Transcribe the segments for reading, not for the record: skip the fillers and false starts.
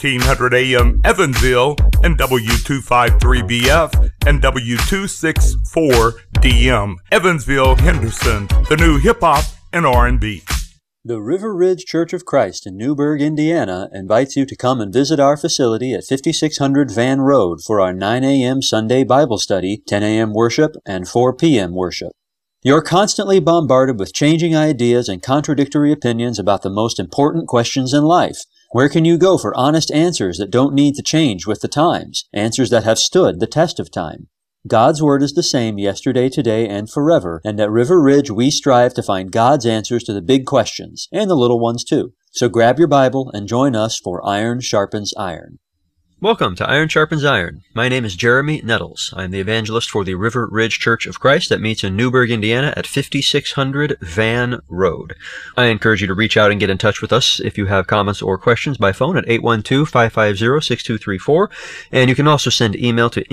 1300 AM Evansville and W253BF and W264DM. Evansville, Henderson, the new hip-hop and R&B. The River Ridge Church of Christ in Newburgh, Indiana invites you to come and visit our facility at 5600 Van Road for our 9 a.m. Sunday Bible study, 10 a.m. worship, and 4 p.m. worship. You're constantly bombarded with changing ideas and contradictory opinions about the most important questions in life. Where can you go for honest answers that don't need to change with the times, answers that have stood the test of time? God's Word is the same yesterday, today, and forever, and at River Ridge we strive to find God's answers to the big questions, and the little ones too. So grab your Bible and join us for Iron Sharpens Iron. Welcome to Iron Sharpens Iron. My name is Jeremy Nettles. I'm the evangelist for the River Ridge Church of Christ that meets in Newburgh, Indiana at 5600 Van Road. I encourage you to reach out and get in touch with us if you have comments or questions by phone at 812-550-6234. And you can also send email to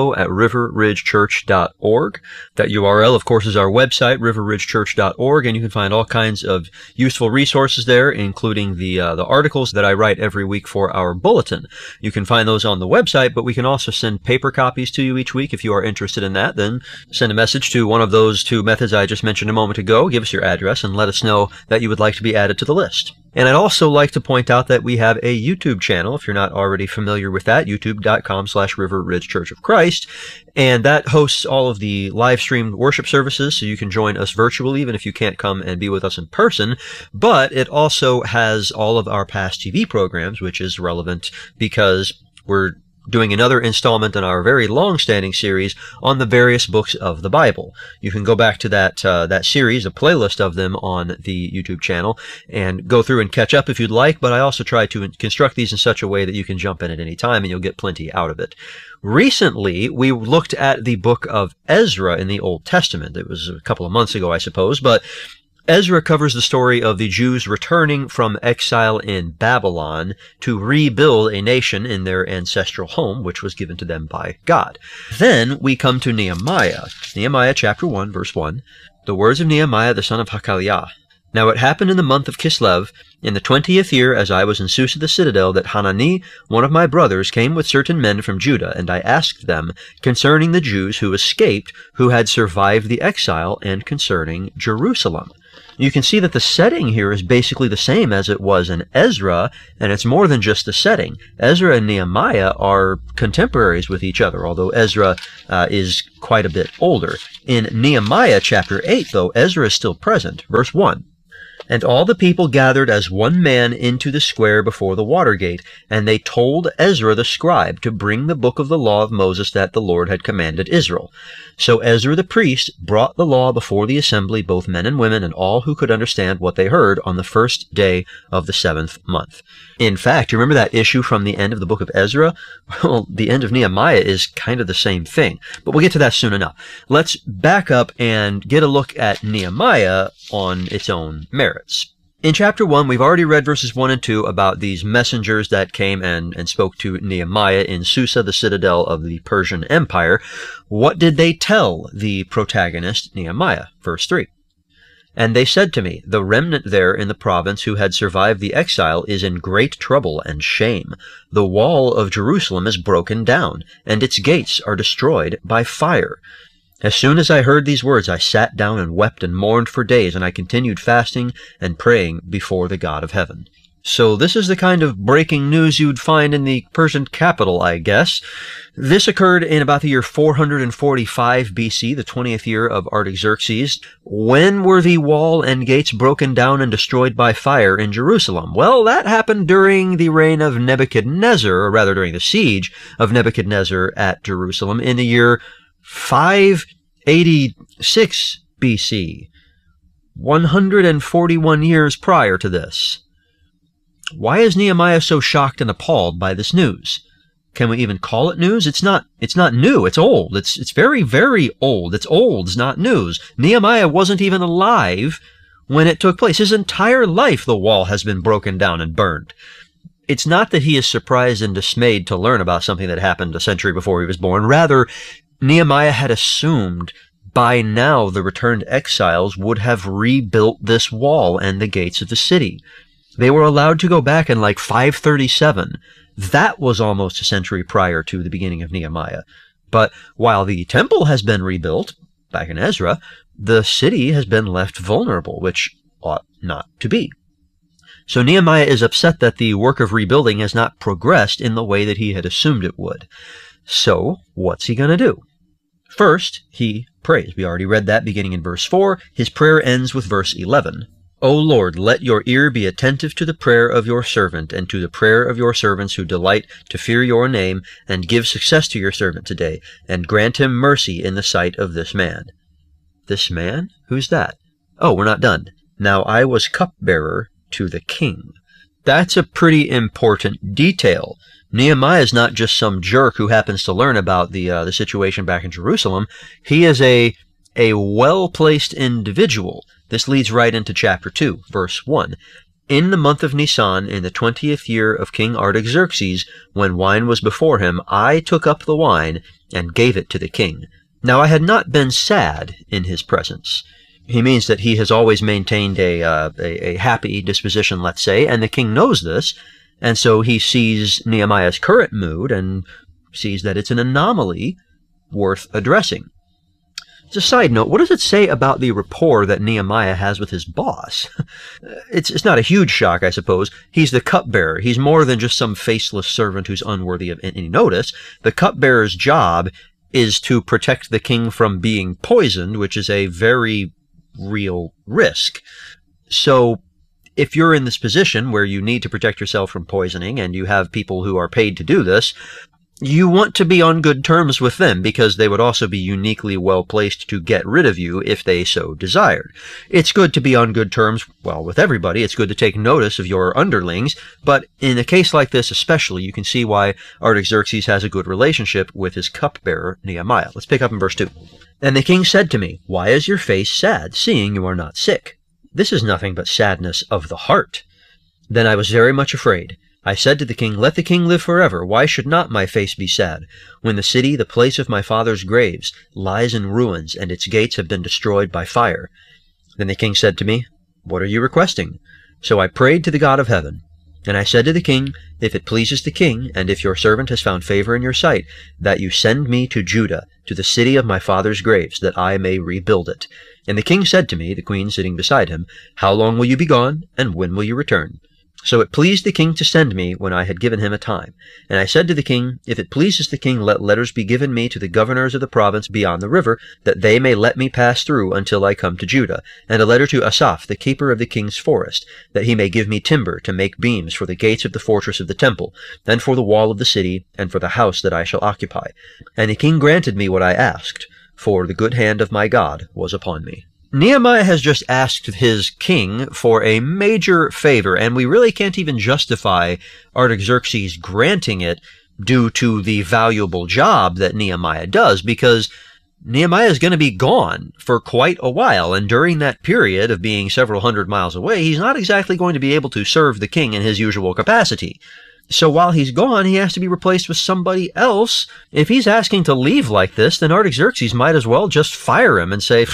info@riverridgechurch.org. That URL, of course, is our website, riverridgechurch.org, and you can find all kinds of useful resources there, including the articles that I write every week for our bulletin. You can find those on the website, but we can also send paper copies to you each week if you are interested in that. Then send a message to one of those two methods I just mentioned a moment ago. Give us your address and let us know that you would like to be added to the list. And I'd also like to point out that we have a YouTube channel, if you're not already familiar with that, youtube.com/River Ridge Church of Christ. And that hosts all of the live streamed worship services, so you can join us virtually even if you can't come and be with us in person. But it also has all of our past TV programs, which is relevant because we're doing another installment in our very long-standing series on the various books of the Bible. You can go back to that series, a playlist of them on the YouTube channel, and go through and catch up if you'd like, but I also try to construct these in such a way that you can jump in at any time and you'll get plenty out of it. Recently, we looked at the book of Ezra in the Old Testament. It was a couple of months ago, I suppose, but Ezra covers the story of the Jews returning from exile in Babylon to rebuild a nation in their ancestral home, which was given to them by God. Then we come to Nehemiah. Nehemiah chapter 1, verse 1. The words of Nehemiah the son of Hakaliah. Now it happened in the month of Kislev, in the 20th year, as I was in Susa the citadel, that Hanani, one of my brothers, came with certain men from Judah, and I asked them concerning the Jews who escaped, who had survived the exile, and concerning Jerusalem. You can see that the setting here is basically the same as it was in Ezra, and it's more than just the setting. Ezra and Nehemiah are contemporaries with each other, although Ezra is quite a bit older. In Nehemiah chapter 8, though, Ezra is still present. Verse 1. And all the people gathered as one man into the square before the water gate, and they told Ezra the scribe to bring the book of the law of Moses that the Lord had commanded Israel. So Ezra the priest brought the law before the assembly, both men and women, and all who could understand what they heard, on the first day of the 7th month. In fact, you remember that issue from the end of the book of Ezra? Well, the end of Nehemiah is kind of the same thing, but we'll get to that soon enough. Let's back up and get a look at Nehemiah on its own merits. In chapter 1, we've already read verses 1 and 2 about these messengers that came and spoke to Nehemiah in Susa, the citadel of the Persian Empire. What did they tell the protagonist, Nehemiah? Verse 3. And they said to me, the remnant there in the province who had survived the exile is in great trouble and shame. The wall of Jerusalem is broken down, and its gates are destroyed by fire. As soon as I heard these words, I sat down and wept and mourned for days, and I continued fasting and praying before the God of heaven. So this is the kind of breaking news you'd find in the Persian capital, I guess. This occurred in about the year 445 BC, the 20th year of Artaxerxes. When were the wall and gates broken down and destroyed by fire in Jerusalem? Well, that happened during the reign of Nebuchadnezzar, or rather during the siege of Nebuchadnezzar at Jerusalem in the year 586 BC, 141 years prior to this. Why is Nehemiah so shocked and appalled by this news? Can we even call it news? It's not new. It's old. It's very, very old. It's old. It's not news. Nehemiah wasn't even alive when it took place. His entire life, the wall has been broken down and burned. It's not that he is surprised and dismayed to learn about something that happened a century before he was born. Rather, Nehemiah had assumed by now the returned exiles would have rebuilt this wall and the gates of the city. They were allowed to go back in like 537, That was almost a century prior to the beginning of Nehemiah. But while the temple has been rebuilt, back in Ezra, the city has been left vulnerable, which ought not to be. So Nehemiah is upset that the work of rebuilding has not progressed in the way that he had assumed it would. So what's he going to do? First, he prays. We already read that beginning in verse 4. His prayer ends with verse 11. O Lord, let your ear be attentive to the prayer of your servant and to the prayer of your servants who delight to fear your name, and give success to your servant today, and grant him mercy in the sight of this man. This man? Who's that? Oh, we're not done. Now I was cupbearer to the king. That's a pretty important detail. Nehemiah is not just some jerk who happens to learn about the situation back in Jerusalem. He is a well-placed individual. This leads right into chapter 2, verse 1. In the month of Nisan, in the 20th year of King Artaxerxes, when wine was before him, I took up the wine and gave it to the king. Now I had not been sad in his presence. He means that he has always maintained a happy disposition, let's say, and the king knows this, and so he sees Nehemiah's current mood and sees that it's an anomaly worth addressing. As a side note, what does it say about the rapport that Nehemiah has with his boss? It's not a huge shock, I suppose. He's the cupbearer. He's more than just some faceless servant who's unworthy of any notice. The cupbearer's job is to protect the king from being poisoned, which is a very real risk. So if you're in this position where you need to protect yourself from poisoning and you have people who are paid to do this, you want to be on good terms with them because they would also be uniquely well placed to get rid of you if they so desired. It's good to be on good terms, well, with everybody. It's good to take notice of your underlings, but in a case like this especially, you can see why Artaxerxes has a good relationship with his cupbearer Nehemiah. Let's pick up in verse 2. And the king said to me, Why is your face sad, seeing you are not sick? This is nothing but sadness of the heart. Then I was very much afraid. I said to the king, Let the king live forever. Why should not my face be sad, when the city, the place of my father's graves, lies in ruins, and its gates have been destroyed by fire? Then the king said to me, What are you requesting? So I prayed to the God of heaven. And I said to the king, If it pleases the king, and if your servant has found favor in your sight, that you send me to Judah, to the city of my father's graves, that I may rebuild it. And the king said to me, the queen sitting beside him, How long will you be gone, and when will you return? So it pleased the king to send me when I had given him a time. And I said to the king, If it pleases the king, let letters be given me to the governors of the province beyond the river, that they may let me pass through until I come to Judah, and a letter to Asaph, the keeper of the king's forest, that he may give me timber to make beams for the gates of the fortress of the temple, and for the wall of the city, and for the house that I shall occupy. And the king granted me what I asked, for the good hand of my God was upon me. Nehemiah has just asked his king for a major favor, and we really can't even justify Artaxerxes granting it due to the valuable job that Nehemiah does, because Nehemiah is going to be gone for quite a while, and during that period of being several hundred miles away, he's not exactly going to be able to serve the king in his usual capacity. So while he's gone, he has to be replaced with somebody else. If he's asking to leave like this, then Artaxerxes might as well just fire him and say,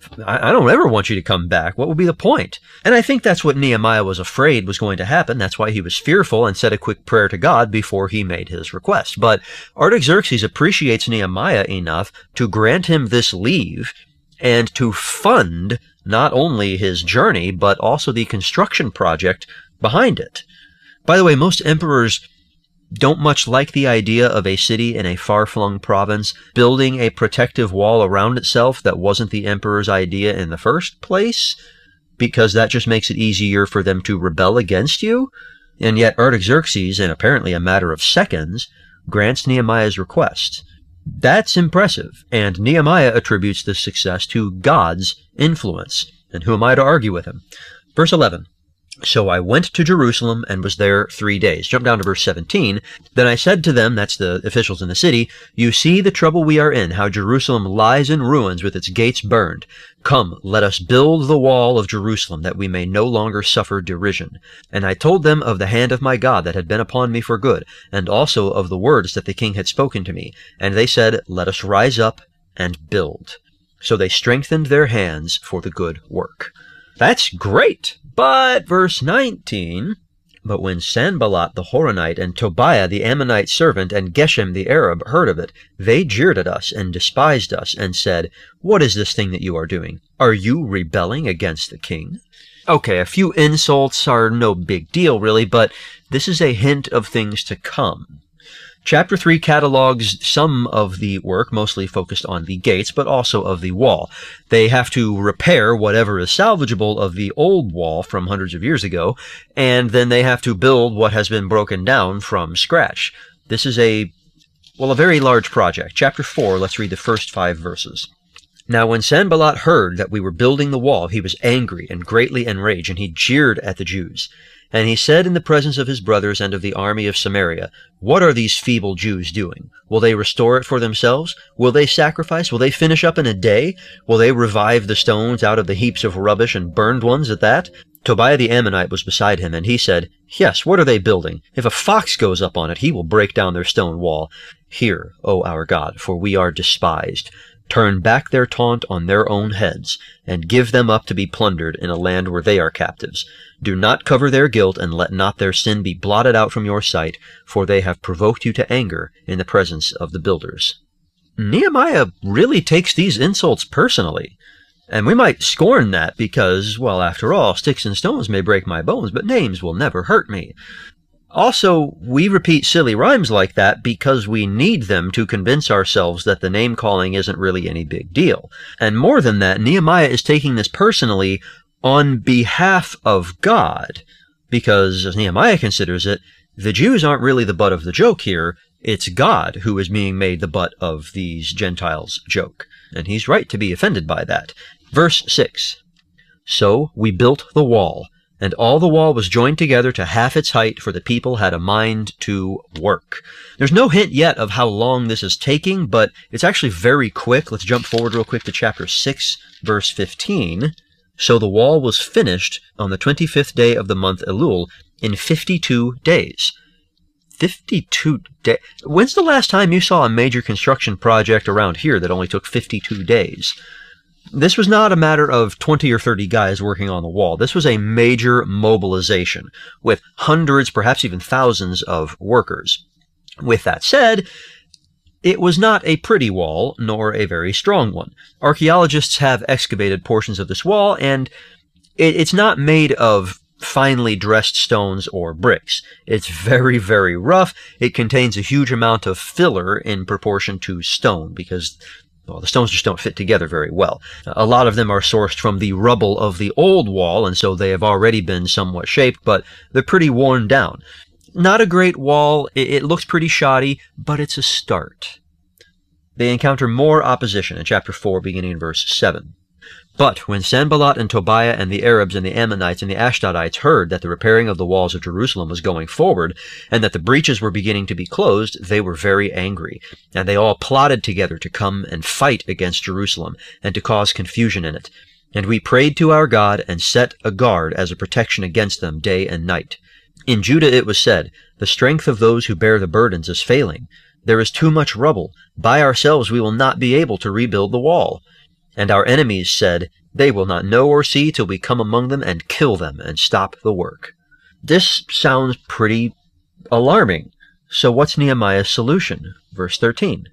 I don't ever want you to come back. What would be the point? And I think that's what Nehemiah was afraid was going to happen. That's why he was fearful and said a quick prayer to God before he made his request. But Artaxerxes appreciates Nehemiah enough to grant him this leave and to fund not only his journey, but also the construction project behind it. By the way, most emperors don't much like the idea of a city in a far-flung province building a protective wall around itself that wasn't the emperor's idea in the first place, because that just makes it easier for them to rebel against you. And yet Artaxerxes, in apparently a matter of seconds, grants Nehemiah's request. That's impressive, and Nehemiah attributes this success to God's influence. And who am I to argue with him? Verse 11. So I went to Jerusalem and was there 3 days. Jump down to verse 17. Then I said to them, that's the officials in the city, You see the trouble we are in, how Jerusalem lies in ruins with its gates burned. Come, let us build the wall of Jerusalem, that we may no longer suffer derision. And I told them of the hand of my God that had been upon me for good, and also of the words that the king had spoken to me. And they said, Let us rise up and build. So they strengthened their hands for the good work. That's great. But verse 19, But when Sanballat the Horonite and Tobiah the Ammonite servant and Geshem the Arab heard of it, they jeered at us and despised us and said, "What is this thing that you are doing? Are you rebelling against the king?" Okay, a few insults are no big deal really, but this is a hint of things to come. Chapter 3 catalogs some of the work, mostly focused on the gates, but also of the wall. They have to repair whatever is salvageable of the old wall from hundreds of years ago, and then they have to build what has been broken down from scratch. This is a very large project. Chapter 4, let's read the first 5 verses. Now when Sanballat heard that we were building the wall, he was angry and greatly enraged, and he jeered at the Jews. And he said in the presence of his brothers and of the army of Samaria, "What are these feeble Jews doing? Will they restore it for themselves? Will they sacrifice? Will they finish up in a day? Will they revive the stones out of the heaps of rubbish and burned ones at that?" Tobiah the Ammonite was beside him, and he said, "Yes, what are they building? If a fox goes up on it, he will break down their stone wall. Hear, O our God, for we are despised. Turn back their taunt on their own heads, and give them up to be plundered in a land where they are captives. Do not cover their guilt, and let not their sin be blotted out from your sight, for they have provoked you to anger in the presence of the builders." Nehemiah really takes these insults personally. And we might scorn that because, well, after all, sticks and stones may break my bones, but names will never hurt me. Also, we repeat silly rhymes like that because we need them to convince ourselves that the name-calling isn't really any big deal. And more than that, Nehemiah is taking this personally on behalf of God, because, as Nehemiah considers it, the Jews aren't really the butt of the joke here. It's God who is being made the butt of these Gentiles' joke. And he's right to be offended by that. Verse 6, "So we built the wall, and all the wall was joined together to half its height, for the people had a mind to work." There's no hint yet of how long this is taking, but it's actually very quick. Let's jump forward real quick to chapter 6, verse 15. "So the wall was finished on the 25th day of the month Elul in 52 days. 52 days? When's the last time you saw a major construction project around here that only took 52 days? This was not a matter of 20 or 30 guys working on the wall. This was a major mobilization with hundreds, perhaps even thousands of workers. With that said, it was not a pretty wall, nor a very strong one. Archaeologists have excavated portions of this wall, and it's not made of finely dressed stones or bricks. It's very, very rough. It contains a huge amount of filler in proportion to stone, because the stones just don't fit together very well. A lot of them are sourced from the rubble of the old wall, and so they have already been somewhat shaped, but they're pretty worn down. Not a great wall. It looks pretty shoddy, but it's a start. They encounter more opposition in chapter 4, beginning in verse 7. "But when Sanballat and Tobiah and the Arabs and the Ammonites and the Ashdodites heard that the repairing of the walls of Jerusalem was going forward, and that the breaches were beginning to be closed, they were very angry. And they all plotted together to come and fight against Jerusalem, and to cause confusion in it. And we prayed to our God, and set a guard as a protection against them day and night. In Judah it was said, The strength of those who bear the burdens is failing. There is too much rubble. By ourselves we will not be able to rebuild the wall. And our enemies said, They will not know or see till we come among them and kill them and stop the work." This sounds pretty alarming. So what's Nehemiah's solution? Verse 13.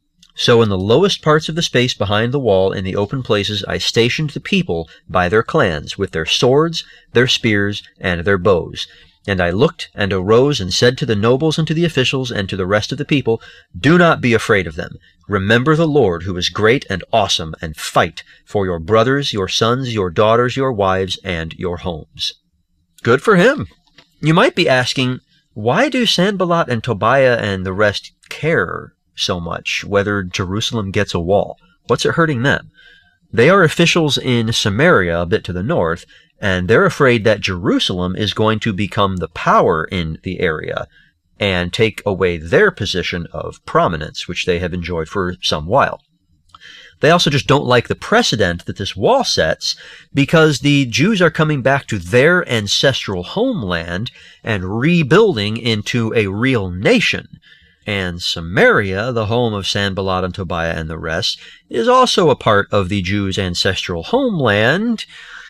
"So in the lowest parts of the space behind the wall, in the open places, I stationed the people by their clans, with their swords, their spears, and their bows. And I looked and arose and said to the nobles and to the officials and to the rest of the people, Do not be afraid of them. Remember the Lord, who is great and awesome, and fight for your brothers, your sons, your daughters, your wives, and your homes." Good for him. You might be asking, why do Sanballat and Tobiah and the rest care so much whether Jerusalem gets a wall? What's it hurting them? They are officials in Samaria, a bit to the north, and they're afraid that Jerusalem is going to become the power in the area and take away their position of prominence, which they have enjoyed for some while. They also just don't like the precedent that this wall sets, because the Jews are coming back to their ancestral homeland and rebuilding into a real nation. And Samaria, the home of Sanballat and Tobiah and the rest, is also a part of the Jews' ancestral homeland.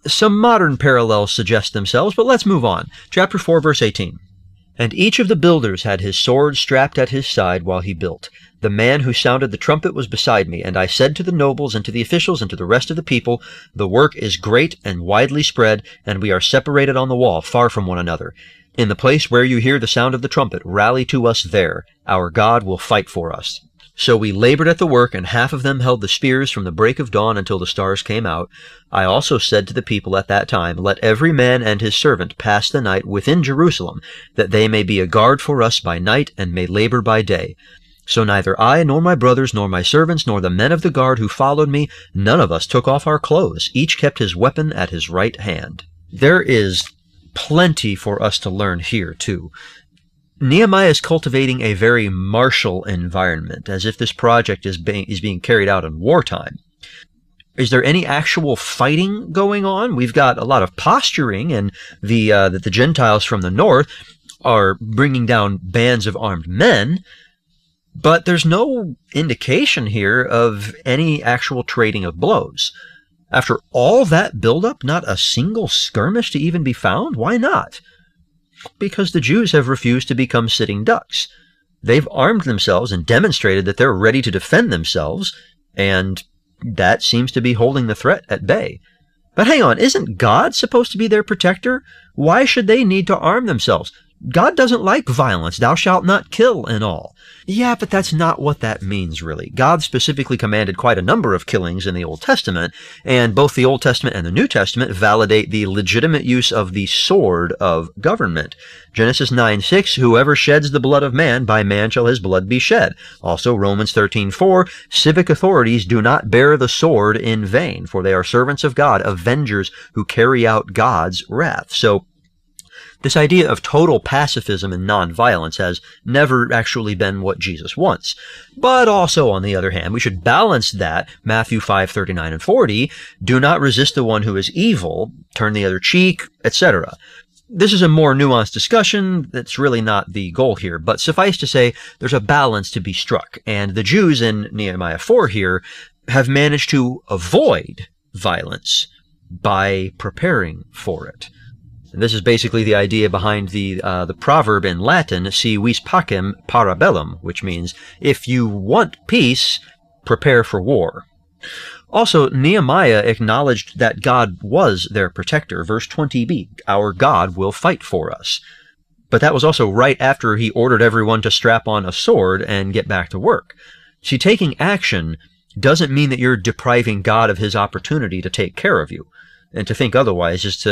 Some modern parallels suggest themselves, but let's move on. Chapter 4, verse 18. And each of the builders had his sword strapped at his side while he built. The man who sounded the trumpet was beside me, and I said to the nobles and to the officials and to the rest of the people, the work is great and widely spread, and we are separated on the wall, far from one another. In the place where you hear the sound of the trumpet, rally to us there. Our God will fight for us. So we labored at the work, and half of them held the spears from the break of dawn until the stars came out. I also said to the people at that time, let every man and his servant pass the night within Jerusalem, that they may be a guard for us by night and may labor by day. So neither I, nor my brothers, nor my servants, nor the men of the guard who followed me, none of us took off our clothes. Each kept his weapon at his right hand. There is plenty for us to learn here, too. Nehemiah is cultivating a very martial environment, as if this project is being carried out in wartime. Is there any actual fighting going on? We've got a lot of posturing, and that the Gentiles from the north are bringing down bands of armed men, but there's no indication here of any actual trading of blows. After all that buildup, not a single skirmish to even be found? Why not? Because the Jews have refused to become sitting ducks. They've armed themselves and demonstrated that they're ready to defend themselves, and that seems to be holding the threat at bay. But hang on, isn't God supposed to be their protector? Why should they need to arm themselves? God doesn't like violence. Thou shalt not kill and all. Yeah, but that's not what that means, really. God specifically commanded quite a number of killings in the Old Testament, and both the Old Testament and the New Testament validate the legitimate use of the sword of government. Genesis 9:6, whoever sheds the blood of man, by man shall his blood be shed. Also Romans 13:4, civic authorities do not bear the sword in vain, for they are servants of God, avengers who carry out God's wrath. So, this idea of total pacifism and nonviolence has never actually been what Jesus wants. But also, on the other hand, we should balance that, Matthew 5:39 and 40, do not resist the one who is evil, turn the other cheek, etc. This is a more nuanced discussion that's really not the goal here, but suffice to say, there's a balance to be struck, and the Jews in Nehemiah 4 here have managed to avoid violence by preparing for it. And this is basically the idea behind the proverb in Latin, si vis pacem para bellum, which means, if you want peace, prepare for war. Also, Nehemiah acknowledged that God was their protector. Verse 20b, our God will fight for us. But that was also right after he ordered everyone to strap on a sword and get back to work. See, taking action doesn't mean that you're depriving God of his opportunity to take care of you. And to think otherwise is to